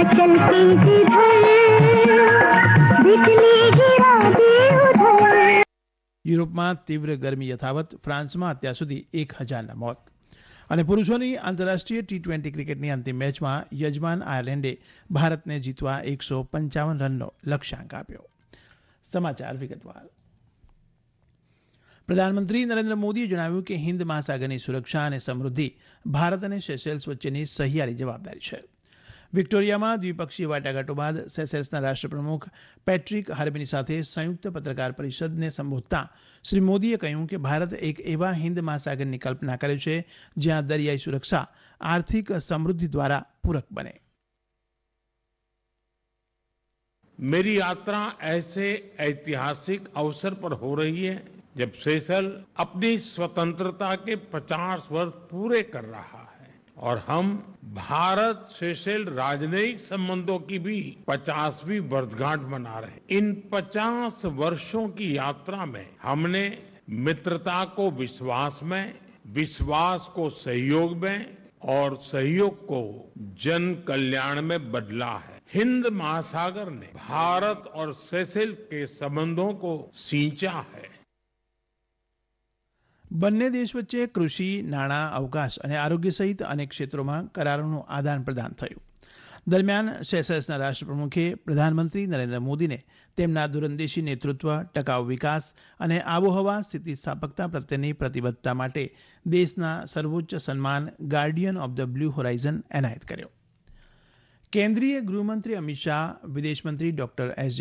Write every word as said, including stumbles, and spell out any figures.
हिमाचल की जिधर बिजली गिरा दी उधर। યુરોપમાં તીવ્ર ગરમી યથાવત, ફ્રાન્સમાં અત્યાર સુધી એક હજારના મોત. અને પુરુષોની આંતરરાષ્ટ્રીય ટી ટ્વેન્ટી ક્રિકેટની અંતિમ મેચમાં યજમાન આયર્લેન્ડે ભારતને જીતવા એકસો પંચાવન રનનો લક્ષ્યાંક આપ્યો. સમાચાર વિગતવાર. પ્રધાનમંત્રી નરેન્દ્ર મોદીએ જણાવ્યું કે હિન્દ મહાસાગરની સુરક્ષા અને સમૃદ્ધિ ભારત અને સેશેલ્સ વચ્ચેની સહિયારી જવાબદારી છે. વિક્ટોરિયામાં દ્વિપક્ષીય વાટાઘાટો બાદ સેશેલ્સના રાષ્ટ્રપ્રમુખ પેટ્રિક હાર્બીની સાથે સંયુક્ત પત્રકાર પરિષદને સંબોધતા શ્રી મોદીએ કહ્યું કે ભારત એક એવા હિન્દ મહાસાગરની કલ્પના કરે છે જ્યાં દરિયાઈ સુરક્ષા આર્થિક સમૃદ્ધિ દ્વારા પૂરક બને. मेरी यात्रा ऐसे ऐतिहासिक अवसर पर हो रही है जब सेशल अपनी स्वतंत्रता के पचास वर्ष पूरे कर रहा है और हम भारत सेशल राजनयिक संबंधों की भी पचासवीं वर्षगांठ मना रहे हैं. इन पचास वर्षों की यात्रा में हमने मित्रता को विश्वास में, विश्वास को सहयोग में और सहयोग को जन कल्याण में बदला है. हिंद महासागर ने भारत और सेशेल्स के संबंधों को सींचा है. બંને દેશ વચ્ચે કૃષિ, નાણાં, અવકાશ અને આરોગ્ય સહિત અનેક ક્ષેત્રોમાં કરારોનું આદાન પ્રદાન થયું. દરમિયાન સેશેલ્સના રાષ્ટ્રપ્રમુખે પ્રધાનમંત્રી નરેન્દ્ર મોદીને તેમના દૂરંદેશી નેતૃત્વ, ટકાઉ વિકાસ અને આબોહવા સ્થિતિસ્થાપકતા પ્રત્યેની પ્રતિબદ્ધતા માટે દેશના સર્વોચ્ચ સન્માન Guardian of the blue Horizon એનાયત કર્યો. કેન્દ્રીય ગૃહમંત્રી અમિત શાહ, વિદેશમંત્રી ડોક્ટર એસ